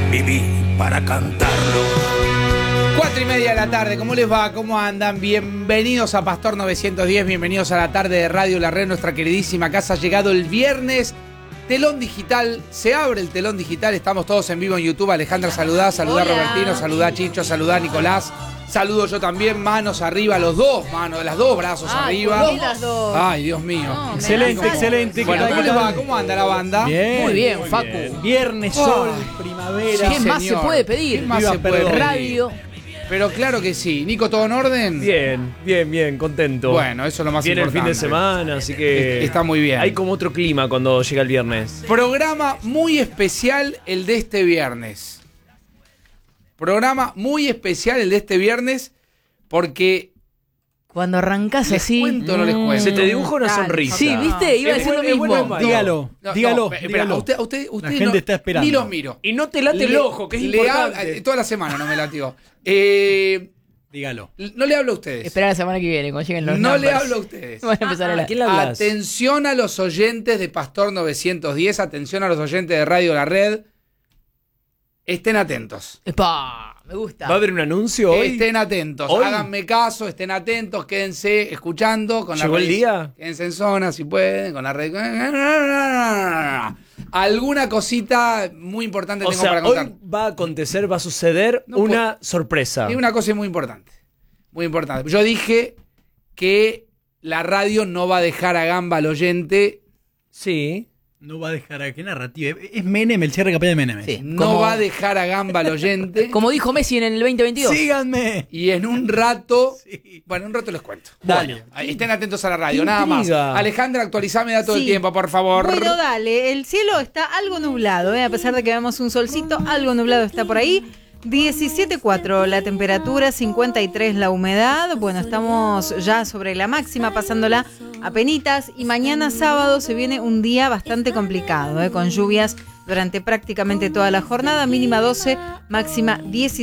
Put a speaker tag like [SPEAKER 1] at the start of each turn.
[SPEAKER 1] Viví para cantarlo.
[SPEAKER 2] 4:30 de la tarde, ¿cómo les va? ¿Cómo andan? Bienvenidos a Pastor 910, bienvenidos a la tarde de Radio La Red, nuestra queridísima casa. Ha llegado el viernes, telón digital, se abre el telón digital, estamos todos en vivo en YouTube. Alejandra, saludá Robertino, saludá Chicho, saludá Nicolás. Saludo yo también, manos arriba, los dos brazos arriba.
[SPEAKER 3] Las dos.
[SPEAKER 2] Ay, Dios mío.
[SPEAKER 3] No,
[SPEAKER 4] excelente.
[SPEAKER 2] Bueno, ¿cómo les va? ¿Cómo anda la banda?
[SPEAKER 4] Bien,
[SPEAKER 3] muy bien, Facu.
[SPEAKER 4] Viernes, sol, primavera.
[SPEAKER 3] ¿Qué más se puede pedir?
[SPEAKER 2] ¿Qué más se puede pedir?
[SPEAKER 3] Radio.
[SPEAKER 2] Pero claro que sí. Nico, ¿todo en orden?
[SPEAKER 4] Bien, contento.
[SPEAKER 2] Bueno, eso es lo más
[SPEAKER 4] Viene
[SPEAKER 2] importante.
[SPEAKER 4] el fin de semana, así que...
[SPEAKER 2] Está muy bien.
[SPEAKER 4] Hay como otro clima cuando llega el viernes.
[SPEAKER 2] Programa muy especial el de este viernes. Programa muy especial el de este viernes porque...
[SPEAKER 3] Cuando arrancás
[SPEAKER 2] ¿Les
[SPEAKER 3] así.
[SPEAKER 2] cuento o no les cuento?
[SPEAKER 4] Se te dibuja una sonrisa.
[SPEAKER 3] Sí, ¿viste? Iba a decir lo mismo.
[SPEAKER 4] Dígalo.
[SPEAKER 2] Espera, usted
[SPEAKER 4] La gente está esperando.
[SPEAKER 2] Ni los miro.
[SPEAKER 4] Y no te late el ojo, que es importante.
[SPEAKER 2] Toda la semana no me latió.
[SPEAKER 4] Dígalo.
[SPEAKER 2] No le hablo a ustedes.
[SPEAKER 3] Espera la semana que viene, cuando lleguen los
[SPEAKER 2] No le
[SPEAKER 3] numbers.
[SPEAKER 2] hablo a ustedes.
[SPEAKER 3] Van a empezar a hablar.
[SPEAKER 4] ¿A quién le hablas?
[SPEAKER 2] Atención a los oyentes de Pastor 910, atención a los oyentes de Radio La Red. Estén atentos.
[SPEAKER 3] ¡Epa! Me gusta.
[SPEAKER 4] ¿Va a haber un anuncio hoy?
[SPEAKER 2] Estén atentos,
[SPEAKER 4] ¿Hoy?
[SPEAKER 2] háganme caso, estén atentos, quédense escuchando. Con
[SPEAKER 4] ¿Llegó el día?
[SPEAKER 2] Quédense en zona si pueden, con la red. Alguna cosita muy importante
[SPEAKER 4] O
[SPEAKER 2] tengo
[SPEAKER 4] sea,
[SPEAKER 2] para contar.
[SPEAKER 4] hoy va a acontecer, va a suceder
[SPEAKER 2] No
[SPEAKER 4] una sorpresa.
[SPEAKER 2] Hay una cosa muy importante. Muy importante. Yo dije que la radio no va a dejar a gamba al oyente.
[SPEAKER 4] Sí.
[SPEAKER 5] No va a dejar a qué narrativa. Es Menem, el cierre capaz de Menem.
[SPEAKER 3] Sí.
[SPEAKER 2] No va a dejar a gamba al oyente.
[SPEAKER 3] Como dijo Messi en el 2022.
[SPEAKER 5] ¡Síganme!
[SPEAKER 2] Y en un rato,
[SPEAKER 5] Sí.
[SPEAKER 2] bueno, en un rato les cuento.
[SPEAKER 4] Dale.
[SPEAKER 2] Bueno, ahí estén atentos a la radio,
[SPEAKER 4] ¡Qué
[SPEAKER 2] nada más.
[SPEAKER 4] intriga!
[SPEAKER 2] Alejandra, actualizame datos del
[SPEAKER 6] Sí.
[SPEAKER 2] tiempo, por favor.
[SPEAKER 6] Bueno, dale, el cielo está algo nublado, a pesar de que vemos un solcito, algo nublado está por ahí. 17.4 la temperatura, 53 la humedad. Bueno, estamos ya sobre la máxima, pasándola a penitas. Y mañana sábado se viene un día bastante complicado, con lluvias durante prácticamente toda la jornada. Mínima 12, máxima 17.